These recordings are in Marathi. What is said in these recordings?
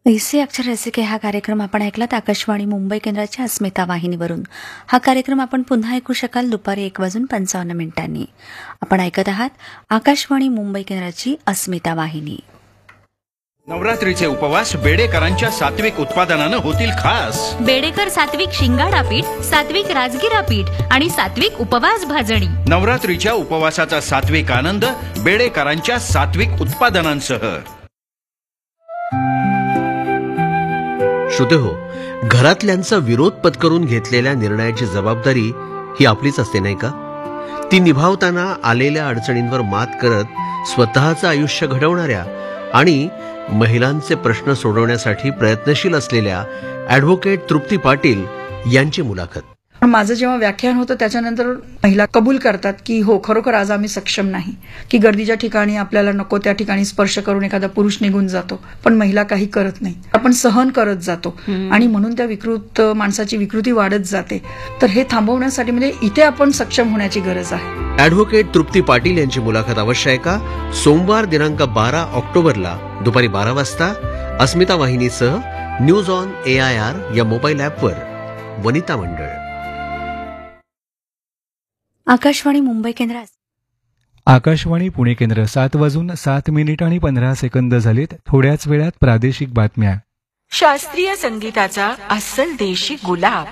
ऐसे अक्षर ऐसे के हा कार्यक्रम आपण ऐकलात आकाशवाणी मुंबई केंद्राच्या अस्मिता वाहिनीवरून. हा कार्यक्रम आपण पुन्हा ऐकू शकाल दुपारी 1:55 आपण ऐकत आहात आकाशवाणी मुंबई केंद्राची अस्मिता वाहिनी. नवरात्रीचे उपवास बेडेकरांच्या सात्विक उत्पादनानं होतील खास. बेडेकर सात्विक शिंगाडा पीठ, सात्विक राजगिरा पीठ आणि सात्विक उपवास भाजणी. नवरात्रीच्या उपवासाचा सात्विक आनंद बेडेकरांच्या सात्विक उत्पादनांसह. श्रोते हो, घरातल्यांचा विरोध पत्करून घेतलेल्या निर्णयाची जबाबदारी ही आपलीच असते नाही का? ती निभावताना आलेल्या अडचणींवर मात करत स्वतःचं आयुष्य घडवणाऱ्या आणि महिलांचे प्रश्न सोडवण्यासाठी प्रयत्नशील असलेल्या ॲडव्होकेट तृप्ती पाटील यांची मुलाखत. पण माझं जेव्हा व्याख्यान होतं त्याच्यानंतर महिला कबूल करतात की हो, खरोखर आज आम्ही सक्षम नाही, की गर्दीच्या ठिकाणी आपल्याला नको त्या ठिकाणी स्पर्श करून एखादा पुरुष निघून जातो, पण महिला काही करत नाही, आपण सहन करत जातो आणि म्हणून त्या विकृत माणसाची विकृती वाढत जाते. तर हे थांबवण्यासाठी म्हणजे इथे आपण सक्षम होण्याची गरज आहे. ॲडव्होकेट तृप्ती पाटील यांची मुलाखत अवश्य ऐका. सोमवार दिनांक 12 ऑक्टोबरला दुपारी 12 वाजता अस्मिता वाहिनीसह न्यूज ऑन AIR या मोबाईल ॲपवर. वनिता मंडळ. आकाशवाणी मुंबई केंद्र. आकाशवाणी पुणे केंद्र. 7:07 झालेत. थोड्याच वेळात प्रादेशिक बातम्या. शास्त्रीय संगीताचा अस्सल देशी गुलाब,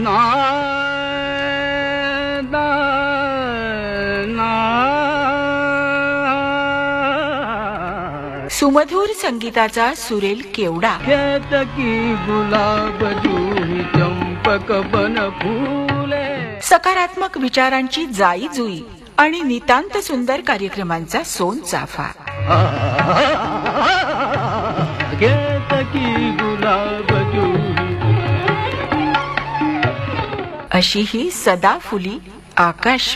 सुमधुर संगीताचा सुरेल केवडा, गुलाब चंपक बन फुले, सकारात्मक विचारांची जाई जुई आणि नितांत सुंदर कार्यक्रमांचा सोन चाफा. अशी ही सदा फुली आकाश